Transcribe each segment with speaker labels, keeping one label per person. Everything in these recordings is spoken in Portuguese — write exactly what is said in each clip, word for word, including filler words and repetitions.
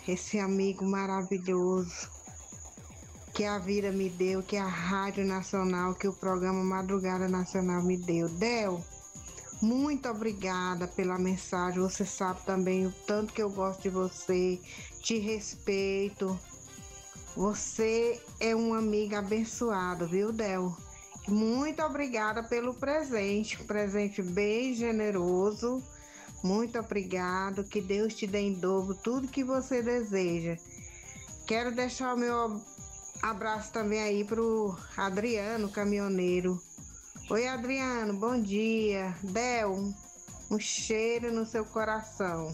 Speaker 1: esse amigo maravilhoso que a vida me deu, que a Rádio Nacional, que o programa Madrugada Nacional me deu. Del, muito obrigada pela mensagem. Você sabe também o tanto que eu gosto de você, te respeito. Você é um amigo abençoado, viu, Del? Muito obrigada pelo presente, um presente bem generoso. Muito obrigado, que Deus te dê em dobro tudo que você deseja. Quero deixar o meu abraço também aí pro Adriano, caminhoneiro. Oi, Adriano, bom dia. Del, um, um cheiro no seu coração.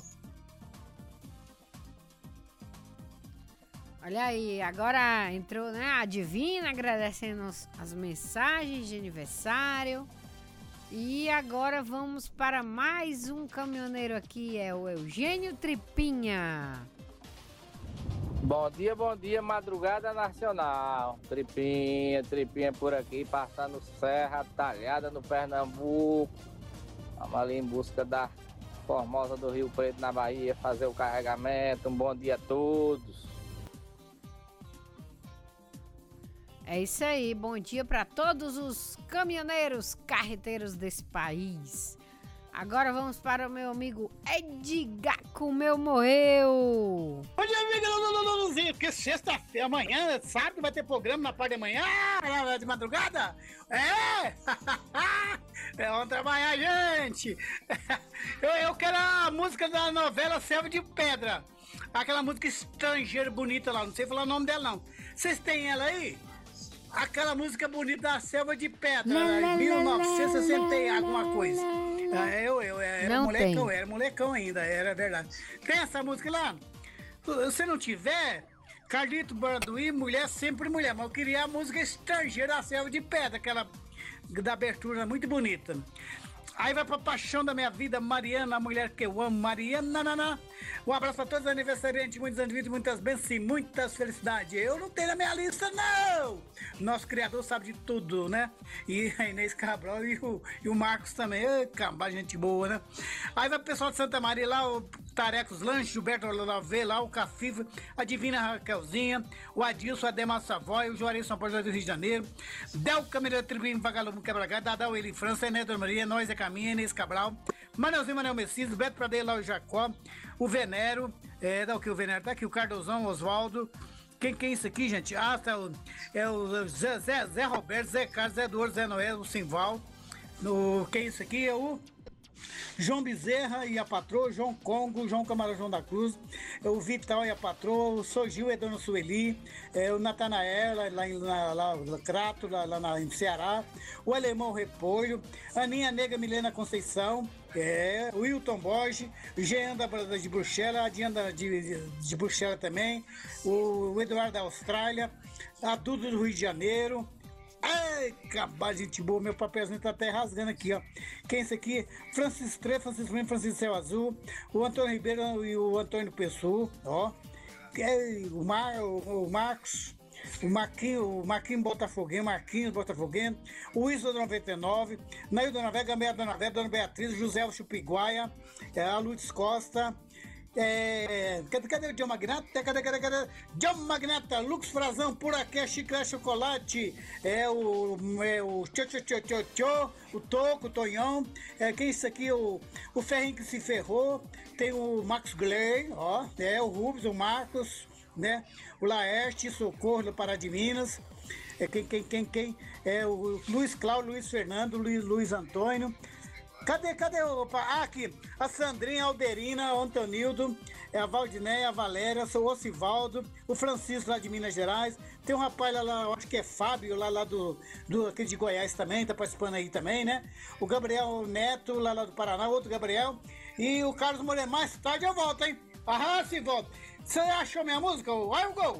Speaker 2: Olha aí, agora entrou, né, a Divina agradecendo as, as mensagens de aniversário. E agora vamos para mais um caminhoneiro aqui, é o Eugênio Tripinha.
Speaker 3: Bom dia, bom dia, Madrugada Nacional. Tripinha, Tripinha por aqui, passando Serra Talhada no Pernambuco. Vamos ali em busca da Formosa do Rio Preto na Bahia, fazer o carregamento. Um bom dia a todos.
Speaker 2: É isso aí, bom dia para todos os caminhoneiros carreteiros desse país. Agora vamos para o meu amigo Edgar Comeu Morreu.
Speaker 4: Bom dia, amigo Luluzinho, porque sexta-feira, amanhã, sábado, vai ter programa na parte da manhã, de madrugada. É! É, vamos trabalhar, gente. Eu, eu quero a música da novela Selva de Pedra. Aquela música estrangeira bonita lá, não sei falar o nome dela não. Vocês têm ela aí? Aquela música bonita da Selva de Pedra, em mil novecentos e sessenta e alguma coisa. Eu, eu era
Speaker 2: não
Speaker 4: molecão,
Speaker 2: tem.
Speaker 4: era molecão ainda, era verdade. Tem essa música lá? Se você não tiver, Carlito Branduí, mulher sempre mulher, mas eu queria a música estrangeira da Selva de Pedra, aquela da abertura muito bonita. Aí vai pra paixão da minha vida, Mariana, a mulher que eu amo, Mariana, naná. Um abraço pra todos os aniversariantes, muitos anos de vida, muitas bênçãos e muitas felicidades. Eu não tenho na minha lista, não! Nosso criador sabe de tudo, né? E a Inês Cabral e o, e o Marcos também. Ei, camba, gente boa, né? Aí vai pro pessoal de Santa Maria lá, o Tarecos Lanches, Gilberto Lavê lá, o Cafifa, a Divina Raquelzinha, o Adilson, a Dema Savoy, o Juarez São Paulo do Rio de Janeiro, Del Câmara Tribuno Vagalume Quebra-Gado, Dadal Eli França, Enédor Maria, Nós é Caminha, Inês Cabral, Manelzinho Manel Messias, Beto Pradeiro lá, o Jacó, o Venero, é, dá o que o Venero, tá aqui o Cardozão, Oswaldo. Quem que é isso aqui, gente? Ah, tá o, é o Zé, Zé, Zé Roberto, Zé Carlos, Zé Eduardo, Zé Noé, o Simval. No, quem é isso aqui? É o João Bezerra e a patroa, João Congo, João Camarão João da Cruz, o Vital e a patroa, o Sogil e a Dona Sueli, é, o Natanael lá, lá em lá, lá, Crato, lá, lá na, em Ceará, o Alemão Repolho, Aninha Nega Milena Conceição, é, o Wilton Borges, o Jean da, de Bruxelas, a Diana de, de, de Bruxelas também, o, o Eduardo da Austrália, a Duda do Rio de Janeiro. Ai, cabal, gente boa, meu papelzinho tá até rasgando aqui, ó. Quem é esse aqui? Francis Tre, Francisco Lima, Francisco Céu Azul, o Antônio Ribeiro e o Antônio Pessoa, ó. O, Mar, o, o Marcos, o Marquinho, o Marquinho Botafoguense, Marquinhos Botafoguense, o Wilson do noventa e nove, Nail Dona Vega, Gameia Dona Vega, Dona Beatriz, José Chupiguaia, a Lourdes Costa. É, cadê, cadê o John Magnata? Cadê, cadê, cadê? John Magnata, Lux Frazão, por aqui, é Chiclete Chocolate, é o, é o Tchô Tchô Tchô Tchô Tchô, o Toco, o Tonhão, é, quem é isso aqui? O, o Ferrinho que se ferrou, tem o Max Gley, ó, é o Rubens, o Marcos, né? O Laerte, Socorro do Pará de Minas, é, quem, quem, quem, quem? É o Luiz Cláudio, Luiz Fernando, Luiz, Luiz Antônio. Cadê, cadê, opa? Ah, aqui, a Sandrinha, a Alderina, o Antonildo, é a Valdinéia, a Valéria, sou o Ocivaldo, o Francisco lá de Minas Gerais, tem um rapaz lá, lá acho que é Fábio, lá, lá do, do aqui de Goiás também, tá participando aí também, né? O Gabriel Neto, lá, lá do Paraná, outro Gabriel, e o Carlos Moreira, mais tarde eu volto, hein? Aham, se volta. Você achou minha música? Vai o gol!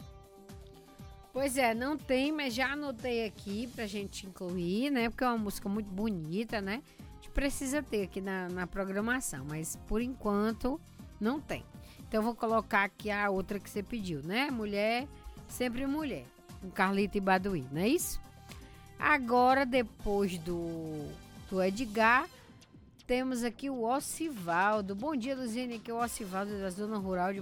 Speaker 2: Pois é, não tem, mas já anotei aqui pra gente incluir, né? Porque é uma música muito bonita, né? A gente precisa ter aqui na, na programação, mas por enquanto não tem. Então eu vou colocar aqui a outra que você pediu, né? Mulher, sempre mulher. Com Carlito e Baduí, não é isso? Agora, depois do, do Edgar, temos aqui o Ocivaldo. Bom dia, Luziane, aqui é o Ocivaldo da Zona Rural de